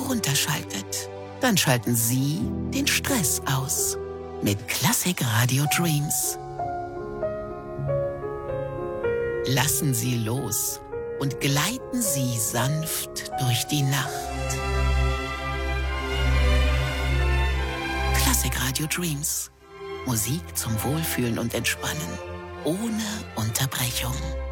runterschaltet, dann schalten Sie den Stress aus. Mit Classic Radio Dreams. Lassen Sie los und gleiten Sie sanft durch die Nacht. Classic Radio Dreams. Musik zum Wohlfühlen und Entspannen. Ohne Unterbrechung.